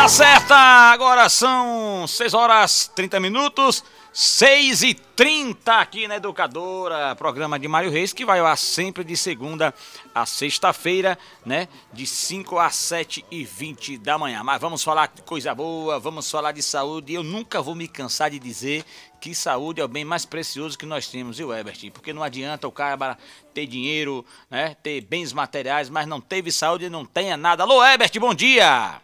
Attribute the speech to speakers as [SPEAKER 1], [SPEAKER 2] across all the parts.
[SPEAKER 1] Hora certa, agora são 6 horas 30 minutos, 6h30 aqui na Educadora, programa de Mário Reis, que vai ao ar sempre de segunda a sexta-feira, né, de 5 às 7h20 da manhã. Mas vamos falar de coisa boa, vamos falar de saúde. Eu nunca vou me cansar de dizer que saúde é o bem mais precioso que nós temos, viu, Herbert? Porque não adianta o cara ter dinheiro, né, ter bens materiais, mas não teve saúde e não tenha nada. Alô, Herbert, bom dia!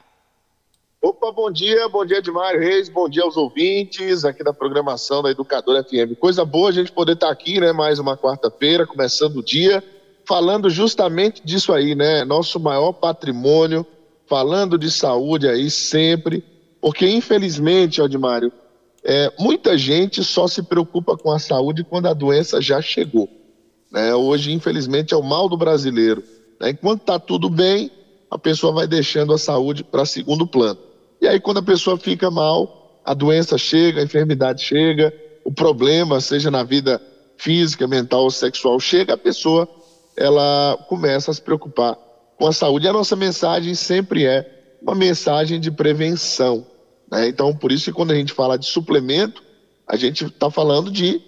[SPEAKER 2] Opa, bom dia de Mário Reis, bom dia aos ouvintes aqui da programação da Educadora FM. Coisa boa a gente poder estar aqui, né, mais uma quarta-feira, começando o dia, falando justamente disso aí, né, nosso maior patrimônio, falando de saúde aí sempre, porque infelizmente, Mário, muita gente só se preocupa com a saúde quando a doença já chegou, né? Hoje, infelizmente, é o mal do brasileiro, né? Enquanto está tudo bem, a pessoa vai deixando a saúde para segundo plano. E aí, quando a pessoa fica mal, a doença chega, a enfermidade chega, o problema, seja na vida física, mental ou sexual, chega, a pessoa ela começa a se preocupar com a saúde. E a nossa mensagem sempre é uma mensagem de prevenção, né? Então, por isso que quando a gente fala de suplemento, a gente está falando de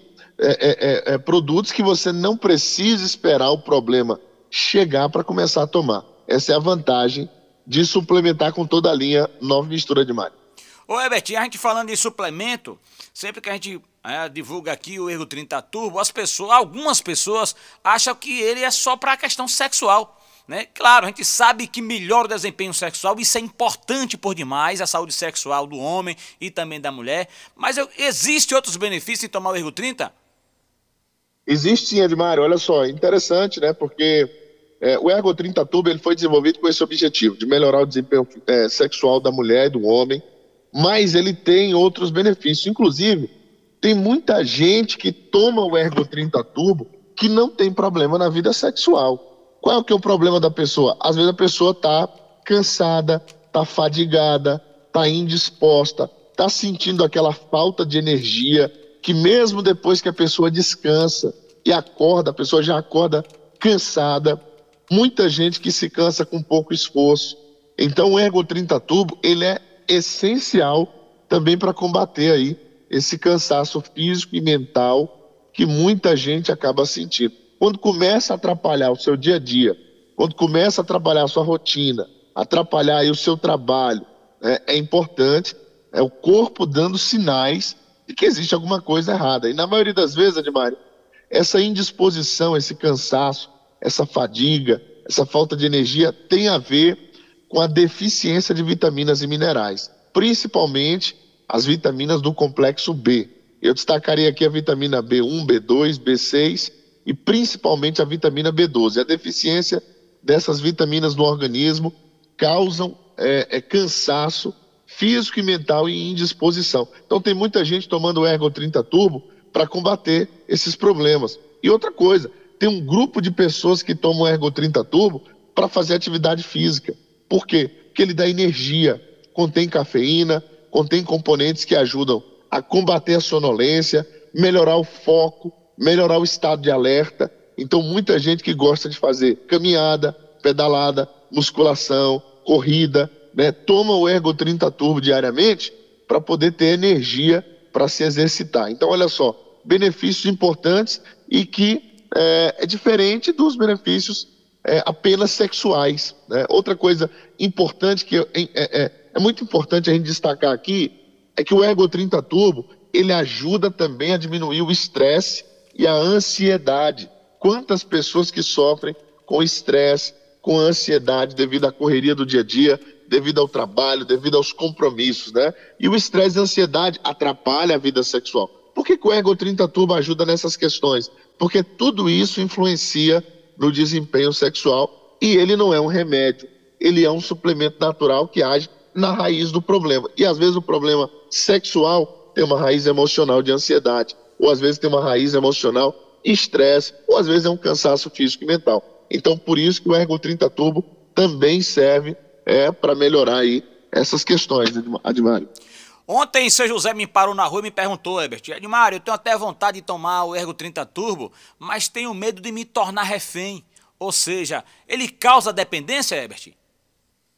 [SPEAKER 2] produtos que você não precisa esperar o problema chegar para começar a tomar. Essa é a vantagem de suplementar com toda a linha Nova Mistura de Mário.
[SPEAKER 1] Ô, Herbert, a gente falando de suplemento, sempre que a gente divulga aqui o Ergo 30 Turbo, algumas pessoas acham que ele é só para a questão sexual, né? Claro, a gente sabe que melhora o desempenho sexual, isso é importante por demais, a saúde sexual do homem e também da mulher, mas existe outros benefícios em tomar o Ergo 30?
[SPEAKER 2] Existe sim, Edmário, olha só, interessante, né, porque o Ergo 30 Turbo ele foi desenvolvido com esse objetivo, de melhorar o desempenho sexual da mulher e do homem, mas ele tem outros benefícios. Inclusive, tem muita gente que toma o Ergo 30 Turbo que não tem problema na vida sexual. Qual é o problema da pessoa? Às vezes a pessoa está cansada, está fadigada, está indisposta, está sentindo aquela falta de energia, que mesmo depois que a pessoa descansa e acorda, a pessoa já acorda cansada. Muita gente que se cansa com pouco esforço. Então o Ergo 30 Turbo, ele é essencial também para combater aí esse cansaço físico e mental que muita gente acaba sentindo. Quando começa a atrapalhar o seu dia a dia, quando começa a atrapalhar a sua rotina, atrapalhar aí o seu trabalho, né, é importante, é o corpo dando sinais de que existe alguma coisa errada. E na maioria das vezes, Edmário, essa indisposição, esse cansaço, essa fadiga, essa falta de energia tem a ver com a deficiência de vitaminas e minerais, principalmente as vitaminas do complexo B. Eu destacaria aqui a vitamina B1, B2, B6 e principalmente a vitamina B12. A deficiência dessas vitaminas no organismo causam cansaço físico e mental e indisposição. Então tem muita gente tomando o Ergo 30 Turbo para combater esses problemas. E outra coisa, tem um grupo de pessoas que tomam o Ergo 30 Turbo para fazer atividade física. Por quê? Porque ele dá energia, contém cafeína, contém componentes que ajudam a combater a sonolência, melhorar o foco, melhorar o estado de alerta. Então, muita gente que gosta de fazer caminhada, pedalada, musculação, corrida, né, toma o Ergo 30 Turbo diariamente para poder ter energia para se exercitar. Então, olha só, benefícios importantes e que é diferente dos benefícios apenas sexuais, né? Outra coisa importante que é muito importante a gente destacar aqui é que o Ergo 30 Turbo ele ajuda também a diminuir o estresse e a ansiedade. Quantas pessoas que sofrem com estresse, com ansiedade devido à correria do dia a dia, devido ao trabalho, devido aos compromissos, né? E o estresse e a ansiedade atrapalha a vida sexual. Por que o Ergo 30 Turbo ajuda nessas questões? Porque tudo isso influencia no desempenho sexual e ele não é um remédio, ele é um suplemento natural que age na raiz do problema. E às vezes o problema sexual tem uma raiz emocional de ansiedade, ou às vezes tem uma raiz emocional estresse, ou às vezes é um cansaço físico e mental. Então por isso que o Ergo 30 Turbo também serve para melhorar aí essas questões, Edmário.
[SPEAKER 1] Ontem, seu José me parou na rua e me perguntou, Herbert, Edmário, eu tenho até vontade de tomar o Ergo 30 Turbo, mas tenho medo de me tornar refém. Ou seja, ele causa dependência, Herbert?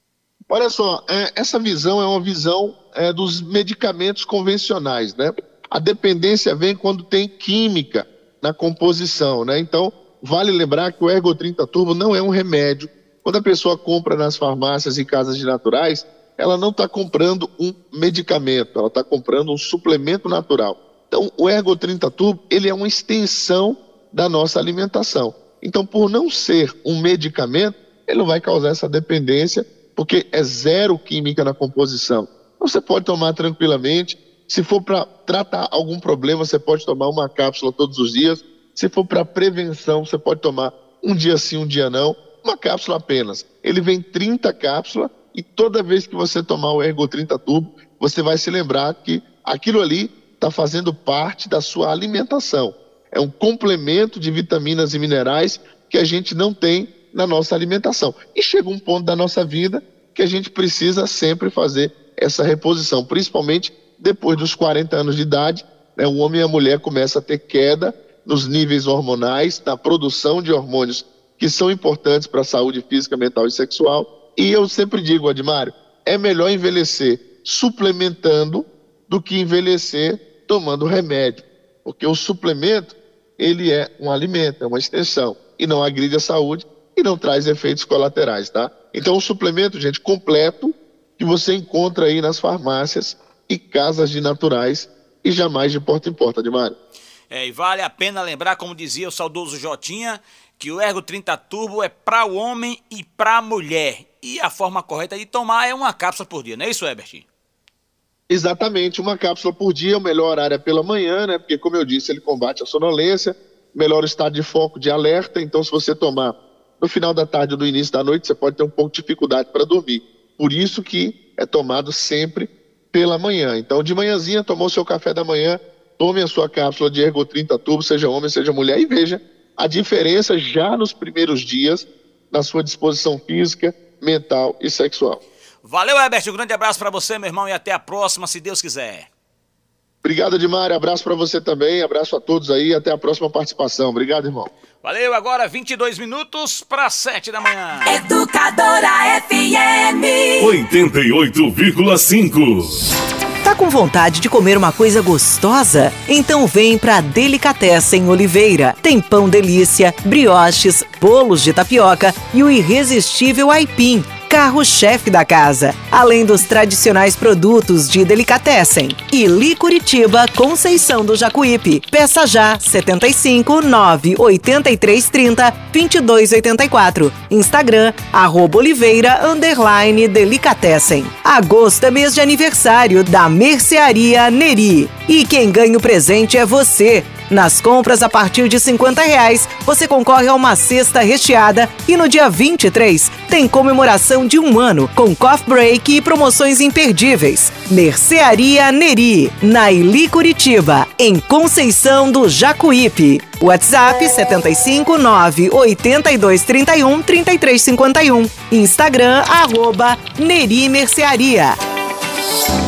[SPEAKER 2] Olha só, essa visão é uma visão dos medicamentos convencionais, né? A dependência vem quando tem química na composição, né? Então, vale lembrar que o Ergo30 Turbo não é um remédio. Quando a pessoa compra nas farmácias e casas de naturais, ela não está comprando um medicamento, ela está comprando um suplemento natural. Então, o Ergo30 Turbo, ele é uma extensão da nossa alimentação. Então, por não ser um medicamento, ele não vai causar essa dependência, porque é zero química na composição. Então, você pode tomar tranquilamente. Se for para tratar algum problema, você pode tomar uma cápsula todos os dias. Se for para prevenção, você pode tomar um dia sim, um dia não. Uma cápsula apenas. Ele vem 30 cápsulas e toda vez que você tomar o Ergo30 Turbo, você vai se lembrar que aquilo ali está fazendo parte da sua alimentação. É um complemento de vitaminas e minerais que a gente não tem na nossa alimentação. E chega um ponto da nossa vida que a gente precisa sempre fazer essa reposição, principalmente depois dos 40 anos de idade, né? O homem e a mulher começam a ter queda nos níveis hormonais, na produção de hormônios que são importantes para a saúde física, mental e sexual. E eu sempre digo, Admário, é melhor envelhecer suplementando do que envelhecer tomando remédio, porque o suplemento, ele é um alimento, é uma extensão, e não agride a saúde e não traz efeitos colaterais, tá? Então, o suplemento, gente, completo, que você encontra aí nas farmácias e casas de naturais e jamais de porta em porta, Admário.
[SPEAKER 1] E vale a pena lembrar, como dizia o saudoso Jotinha, que o Ergo30 Turbo é para o homem e para a mulher. E a forma correta de tomar é uma cápsula por dia, não é isso, Herbert?
[SPEAKER 2] Exatamente, uma cápsula por dia, o melhor horário é pela manhã, né? Porque, como eu disse, ele combate a sonolência, melhor estado de foco, de alerta. Então, se você tomar no final da tarde ou no início da noite, você pode ter um pouco de dificuldade para dormir. Por isso que é tomado sempre pela manhã. Então, de manhãzinha, tomou seu café da manhã, tome a sua cápsula de Ergo30 Turbo, seja homem, seja mulher, e veja a diferença já nos primeiros dias na sua disposição física, mental e sexual.
[SPEAKER 1] Valeu, Herbert, um grande abraço para você, meu irmão, e até a próxima, se Deus quiser.
[SPEAKER 2] Obrigado, Admário, abraço para você também, abraço a todos aí, até a próxima participação. Obrigado, irmão.
[SPEAKER 1] Valeu, agora 22 minutos para 7 da manhã.
[SPEAKER 3] Educadora FM
[SPEAKER 4] 88,5.
[SPEAKER 3] Tá com vontade de comer uma coisa gostosa? Então vem pra Delicatessen Oliveira. Tem pão delícia, brioches, bolos de tapioca e o irresistível aipim, carro-chefe da casa, além dos tradicionais produtos de Delicatessen. Ili Curitiba, Conceição do Jacuípe. Peça já 75 983 30 2284. Instagram @Oliveira_Delicatessen. Agosto é mês de aniversário da Mercearia Neri. E quem ganha o presente é você. Nas compras a partir de R$50, você concorre a uma cesta recheada e no dia 23 tem comemoração de 1 ano com coffee break e promoções imperdíveis. Mercearia Neri, na Ili Curitiba, em Conceição do Jacuípe. WhatsApp 75 982 31 3351. Instagram @Neri Mercearia.